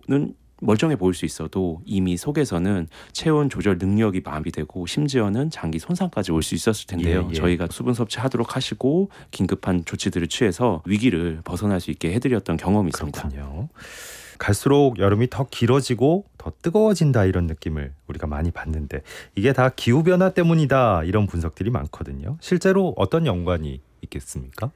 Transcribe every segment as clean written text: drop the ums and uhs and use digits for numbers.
겉으로는 멀쩡해 보일 수 있어도 이미 속에서는 체온 조절 능력이 마비되고 심지어는 장기 손상까지 올 수 있었을 텐데요. 저희가 수분 섭취하도록 하시고 긴급한 조치들을 취해서 위기를 벗어날 수 있게 해드렸던 경험이 있습니다. 그렇군요. 갈수록 여름이 더 길어지고 더 뜨거워진다 이런 느낌을 우리가 많이 받는데 이게 다 기후변화 때문이다 이런 분석들이 많거든요. 실제로 어떤 연관이 있겠습니까?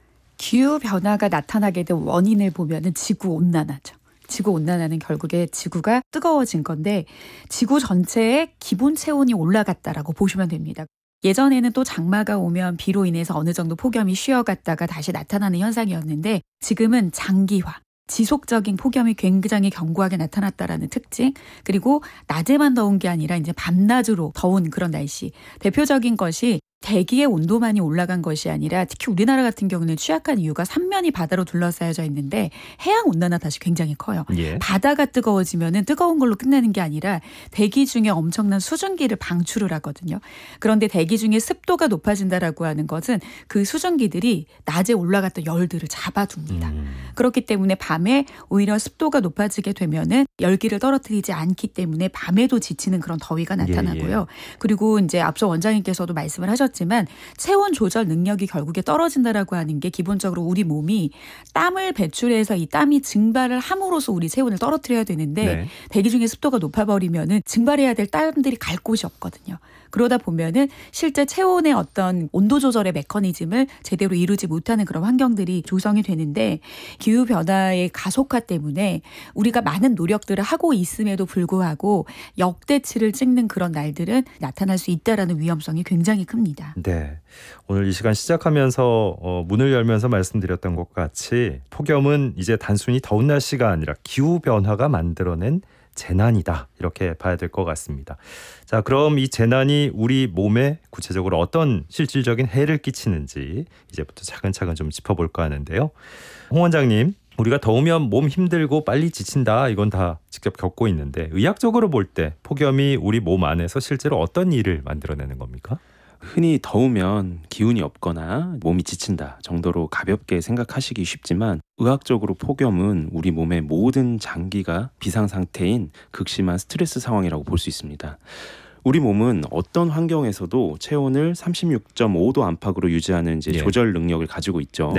기후변화가 나타나게 된 원인을 보면은 지구온난화죠. 지구온난화는 결국에 지구가 뜨거워진 건데 지구 전체의 기본 체온이 올라갔다라고 보시면 됩니다. 예전에는 또 장마가 오면 비로 인해서 어느 정도 폭염이 쉬어갔다가 다시 나타나는 현상이었는데 지금은 장기화, 지속적인 폭염이 굉장히 견고하게 나타났다라는 특징, 그리고 낮에만 더운 게 아니라 이제 밤낮으로 더운 그런 날씨. 대표적인 것이 대기의 온도만이 올라간 것이 아니라 특히 우리나라 같은 경우는 취약한 이유가 삼면이 바다로 둘러싸여져 있는데 해양 온난화 탓이 굉장히 커요. 바다가 뜨거워지면은 뜨거운 걸로 끝나는 게 아니라 대기 중에 엄청난 수증기를 방출을 하거든요. 그런데 대기 중에 습도가 높아진다라고 하는 것은 그 수증기들이 낮에 올라갔던 열들을 잡아둡니다. 그렇기 때문에 밤에 오히려 습도가 높아지게 되면은 열기를 떨어뜨리지 않기 때문에 밤에도 지치는 그런 더위가 나타나고요. 그리고 이제 앞서 원장님께서도 말씀을 하셨지만 체온 조절 능력이 결국에 떨어진다라고 하는 게 기본적으로 우리 몸이 땀을 배출해서 이 땀이 증발을 함으로써 우리 체온을 떨어뜨려야 되는데 대기 중에 습도가 높아버리면은 증발해야 될 땀들이 갈 곳이 없거든요. 그러다 보면은 실제 체온의 어떤 온도 조절의 메커니즘을 제대로 이루지 못하는 그런 환경들이 조성이 되는데 기후변화의 가속화 때문에 우리가 많은 노력들을 하고 있음에도 불구하고 역대치를 찍는 그런 날들은 나타날 수 있다라는 위험성이 굉장히 큽니다. 네, 오늘 이 시간 시작하면서 문을 열면서 말씀드렸던 것 같이 폭염은 이제 단순히 더운 날씨가 아니라 기후변화가 만들어낸 재난이다 이렇게 봐야 될 것 같습니다. 자, 그럼 이 재난이 우리 몸에 구체적으로 어떤 실질적인 해를 끼치는지 이제부터 차근차근 좀 짚어볼까 하는데요. 홍 원장님, 우리가 더우면 몸 힘들고 빨리 지친다 이건 다 직접 겪고 있는데 의학적으로 볼 때 폭염이 우리 몸 안에서 실제로 어떤 일을 만들어내는 겁니까? 흔히 더우면 기운이 없거나 몸이 지친다 정도로 가볍게 생각하시기 쉽지만 의학적으로 폭염은 우리 몸의 모든 장기가 비상 상태인 극심한 스트레스 상황이라고 볼 수 있습니다. 우리 몸은 어떤 환경에서도 체온을 36.5도 안팎으로 유지하는 이제 조절 능력을 가지고 있죠.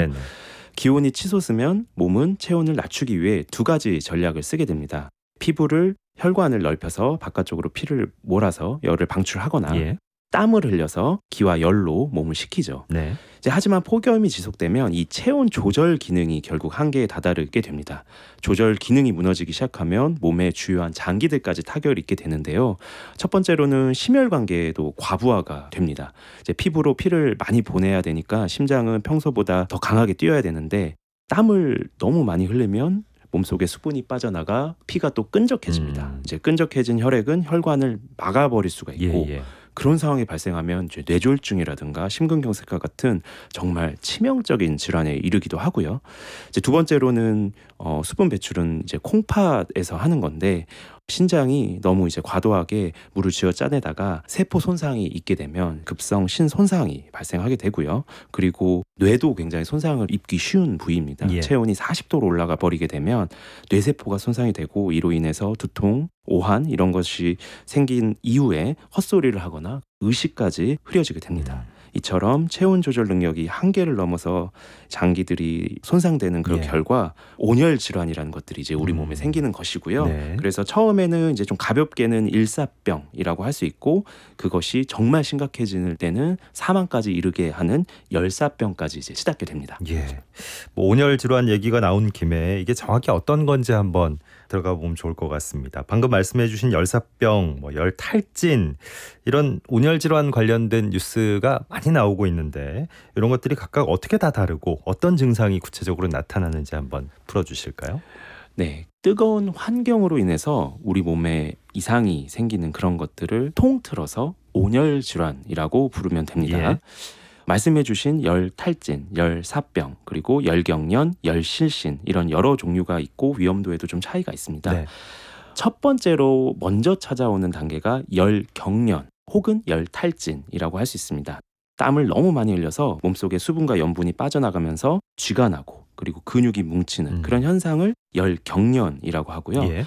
기온이 치솟으면 몸은 체온을 낮추기 위해 두 가지 전략을 쓰게 됩니다. 피부를 혈관을 넓혀서 바깥쪽으로 피를 몰아서 열을 방출하거나 땀을 흘려서 기와 열로 몸을 식히죠. 하지만 폭염이 지속되면 이 체온 조절 기능이 결국 한계에 다다르게 됩니다. 조절 기능이 무너지기 시작하면 몸의 주요한 장기들까지 타격을 입게 되는데요. 첫 번째로는 심혈관계에도 과부하가 됩니다. 피부로 피를 많이 보내야 되니까 심장은 평소보다 더 강하게 뛰어야 되는데 땀을 너무 많이 흘리면 몸속에 수분이 빠져나가 피가 또 끈적해집니다. 끈적해진 혈액은 혈관을 막아버릴 수가 있고 그런 상황이 발생하면 이제 뇌졸중이라든가 심근경색과 같은 정말 치명적인 질환에 이르기도 하고요. 두 번째로는 수분 배출은 이제 콩팥에서 하는 건데 신장이 너무 이제 과도하게 물을 쥐어 짜내다가 세포 손상이 있게 되면 급성 신손상이 발생하게 되고요. 그리고 뇌도 굉장히 손상을 입기 쉬운 부위입니다. 체온이 40도로 올라가 버리게 되면 뇌세포가 손상이 되고 이로 인해서 두통, 오한 이런 것이 생긴 이후에 헛소리를 하거나 의식까지 흐려지게 됩니다. 이처럼 체온 조절 능력이 한계를 넘어서 장기들이 손상되는 그런 결과 온열 질환이라는 것들이 이제 우리 몸에 생기는 것이고요. 그래서 처음에는 이제 좀 가볍게는 일사병이라고 할 수 있고 그것이 정말 심각해지는 때는 사망까지 이르게 하는 열사병까지 이제 치닫게 됩니다. 온열 질환 얘기가 나온 김에 이게 정확히 어떤 건지 한번 들어가 보면 좋을 것 같습니다. 방금 말씀해 주신 열사병, 열탈진 이런 온열 질환 관련된 뉴스가 많이 나오고 있는데 이런 것들이 각각 어떻게 다 다르고 어떤 증상이 구체적으로 나타나는지 한번 풀어주실까요? 네, 뜨거운 환경으로 인해서 우리 몸에 이상이 생기는 그런 것들을 통틀어서 온열 질환이라고 부르면 됩니다. 말씀해주신 열탈진, 열사병, 그리고 열경련, 열실신 이런 여러 종류가 있고 위험도에도 좀 차이가 있습니다. 첫 번째로 먼저 찾아오는 단계가 열경련 혹은 열탈진이라고 할 수 있습니다. 땀을 너무 많이 흘려서 몸속에 수분과 염분이 빠져나가면서 쥐가 나고 그리고 근육이 뭉치는 그런 현상을 열경련이라고 하고요.